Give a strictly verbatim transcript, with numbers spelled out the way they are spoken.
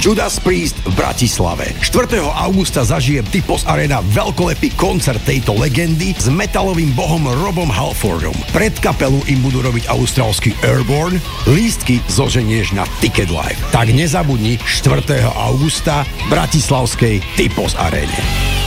Judas Priest v Bratislave. štvrtého augusta zažijem Typos Arena veľkolepý koncert tejto legendy s metalovým bohom Robom Halfordom. Pred kapelu im budú robiť austrálsky Airborne. Lístky zoženieš na Ticket Live. Tak nezabudni štvrtého augusta v bratislavskej Typos Arene.